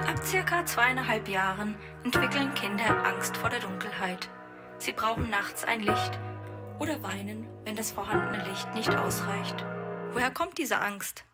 Ab circa 2,5 Jahren entwickeln Kinder Angst vor der Dunkelheit. Sie brauchen nachts ein Licht oder weinen, wenn das vorhandene Licht nicht ausreicht. Woher kommt diese Angst?